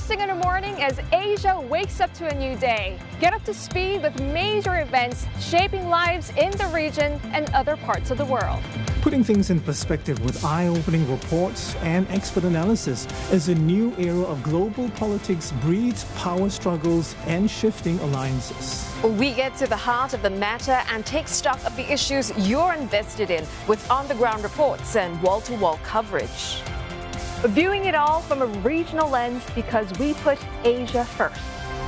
thing in the morning as Asia wakes up to a new day. Get up to speed with major events shaping lives in the region and other parts of the world. Putting things in perspective with eye-opening reports and expert analysis as a new era of global politics breeds power struggles and shifting alliances. We get to the heart of the matter and take stock of the issues you're invested in with on-the-ground reports and wall-to-wall coverage. Viewing it all from a regional lens because we put Asia first.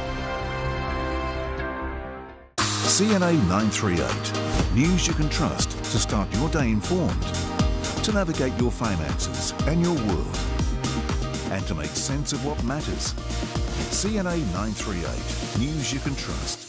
CNA 938. News you can trust to start your day informed, to navigate your finances and your world, and to make sense of what matters. CNA 938. News you can trust.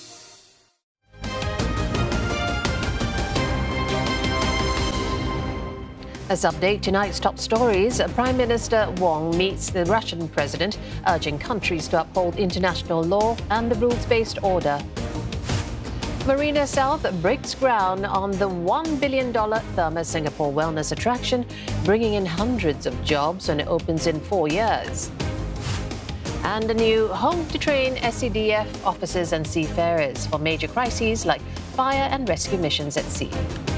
Let's update tonight's top stories. Prime Minister Wong meets the Russian president, urging countries to uphold international law and the rules-based order. Marina South breaks ground on the $1 billion Therma Singapore wellness attraction, bringing in hundreds of jobs when it opens in 4 years. And a new home to train SCDF officers and seafarers for major crises like fire and rescue missions at sea.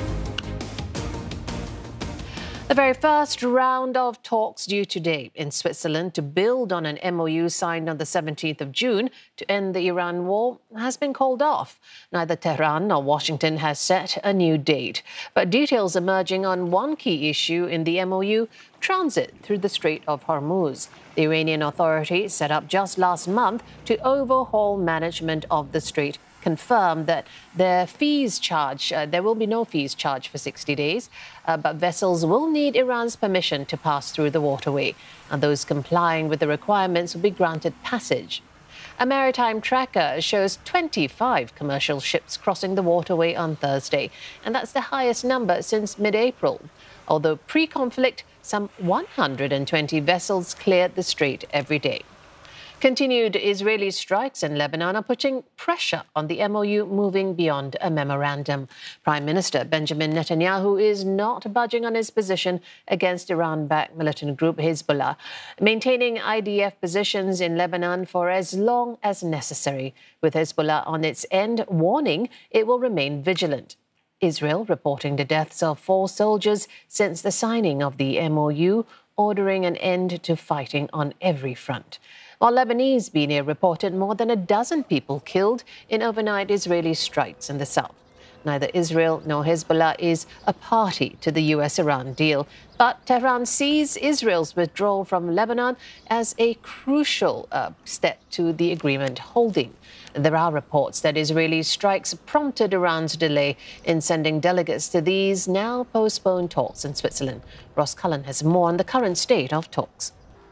The very first round of talks due today in Switzerland to build on an MOU signed on the 17th of June to end the Iran war has been called off. Neither Tehran nor Washington has set a new date, but details emerging on one key issue in the MOU: transit through the Strait of Hormuz. The Iranian authority, set up just last month to overhaul management of the strait, confirmed that there will be no fees charged for 60 days, but vessels will need Iran's permission to pass through the waterway, and those complying with the requirements will be granted passage. A maritime tracker shows 25 commercial ships crossing the waterway on Thursday, and that's the highest number since mid-April. Although pre-conflict, some 120 vessels cleared the strait every day. Continued Israeli strikes in Lebanon are putting pressure on the MOU moving beyond a memorandum. Prime Minister Benjamin Netanyahu is not budging on his position against Iran-backed militant group Hezbollah, maintaining IDF positions in Lebanon for as long as necessary, with Hezbollah on its end warning it will remain vigilant. Israel reporting the deaths of 4 soldiers since the signing of the MOU, ordering an end to fighting on every front. While Lebanese media reported more than a dozen people killed in overnight Israeli strikes in the south. Neither Israel nor Hezbollah is a party to the US-Iran deal, but Tehran sees Israel's withdrawal from Lebanon as a crucial step to the agreement holding. There are reports that Israeli strikes prompted Iran's delay in sending delegates to these now postponed talks in Switzerland. Ross Cullen has more on the current state of talks.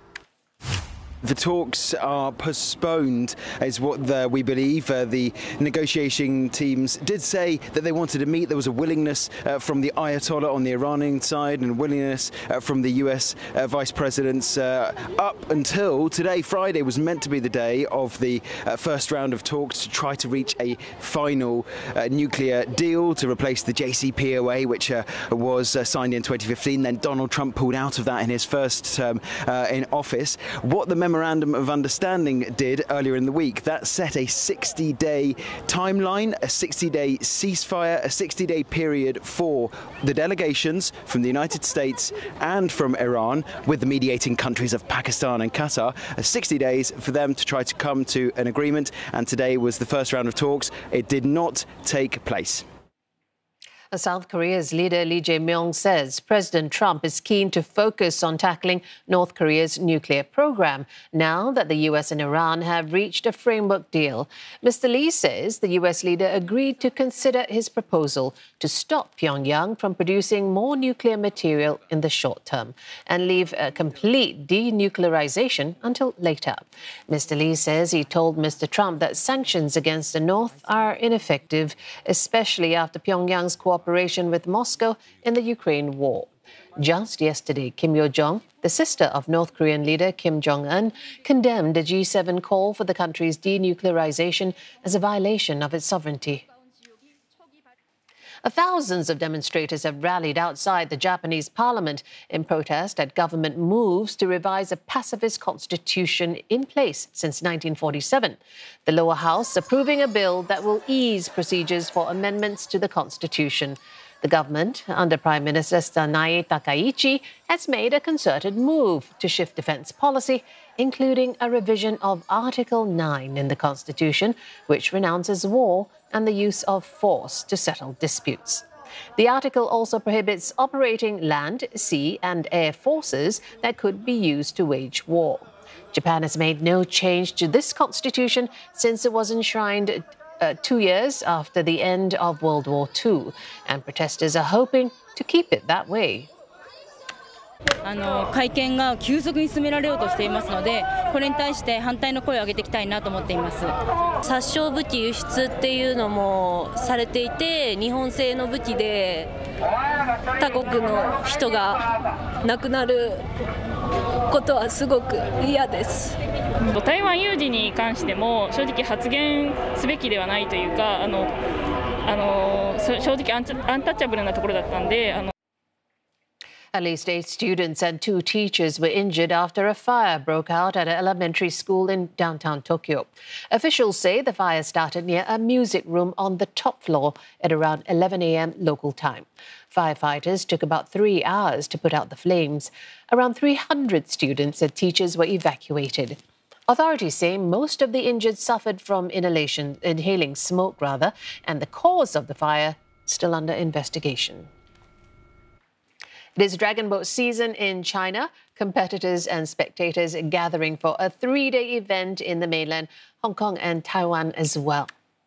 The talks are postponed, is what we believe. The negotiating teams did say that they wanted to meet. There was a willingness from the Ayatollah on the Iranian side and willingness from the US Vice Presidents up until today. Friday was meant to be the day of the first round of talks to try to reach a final nuclear deal to replace the JCPOA, which was signed in 2015. Then Donald Trump pulled out of that in his first term in office. What the Memorandum of Understanding did earlier in the week, that set a 60-day timeline, a 60-day ceasefire, a 60-day period for the delegations from the United States and from Iran, with the mediating countries of Pakistan and Qatar, 60 days for them to try to come to an agreement. And today was the first round of talks. It did not take place. South Korea's leader Lee Jae-myung says President Trump is keen to focus on tackling North Korea's nuclear program now that the US and Iran have reached a framework deal. Mr. Lee says the US leader agreed to consider his proposal to stop Pyongyang from producing more nuclear material in the short term and leave a complete denuclearization until later. Mr. Lee says he told Mr. Trump that sanctions against the North are ineffective, especially after Pyongyang's cooperation with Moscow in the Ukraine war. Just yesterday, Kim Yo-jong, the sister of North Korean leader Kim Jong-un, condemned a G7 call for the country's denuclearization as a violation of its sovereignty. Thousands of demonstrators have rallied outside the Japanese parliament in protest at government moves to revise a pacifist constitution in place since 1947. The lower house approving a bill that will ease procedures for amendments to the constitution. The government, under Prime Minister Sanae Takaichi, has made a concerted move to shift defence policy, including a revision of Article 9 in the Constitution, which renounces war and the use of force to settle disputes. The article also prohibits operating land, sea and air forces that could be used to wage war. Japan has made no change to this constitution since it was enshrined 2 years after the end of World War II, and protesters are hoping to keep it that way. 改憲が急速に進められようとしていますので、これに対して反対の声を上げていきたいなと思っています。 殺傷武器輸出っていうのもされていて、日本製の武器で他国の人が亡くなることはすごく嫌です。 台湾有事に関しても正直発言すべきではないというか、正直アンタッチャブルなところだったんで。 At least 8 students and 2 teachers were injured after a fire broke out at an elementary school in downtown Tokyo. Officials say the fire started near a music room on the top floor at around 11 a.m. local time. Firefighters took about 3 hours to put out the flames. Around 300 students and teachers were evacuated. Authorities say most of the injured suffered from inhaling smoke, and the cause of the fire still under investigation. It is Dragon Boat season in China. Competitors and spectators gathering for a 3-day event in the mainland, Hong Kong and Taiwan as well.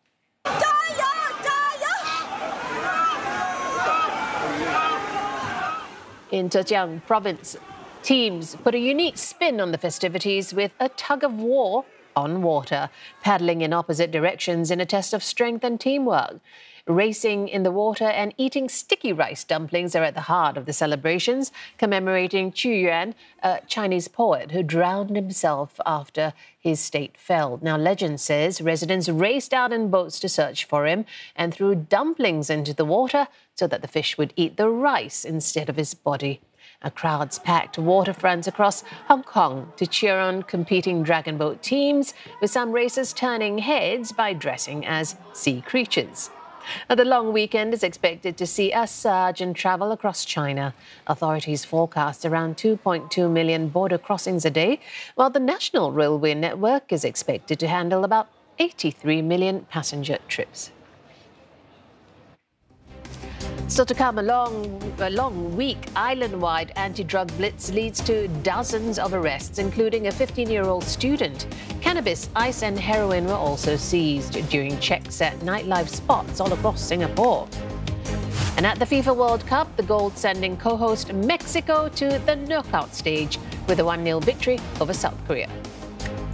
In Zhejiang province, teams put a unique spin on the festivities with a tug of war on water, paddling in opposite directions in a test of strength and teamwork. Racing in the water and eating sticky rice dumplings are at the heart of the celebrations, commemorating Qu Yuan, a Chinese poet who drowned himself after his state fell. Now, legend says residents raced out in boats to search for him and threw dumplings into the water so that the fish would eat the rice instead of his body. Crowds packed waterfronts across Hong Kong to cheer on competing dragon boat teams, with some racers turning heads by dressing as sea creatures. The long weekend is expected to see a surge in travel across China. Authorities forecast around 2.2 million border crossings a day, while the national railway network is expected to handle about 83 million passenger trips. So to come, a long week island-wide anti-drug blitz leads to dozens of arrests, including a 15-year-old student. Cannabis, ice and heroin were also seized during checks at nightlife spots all across Singapore. And at the FIFA World Cup, the Gold sending co-host Mexico to the knockout stage with a 1-0 victory over South Korea.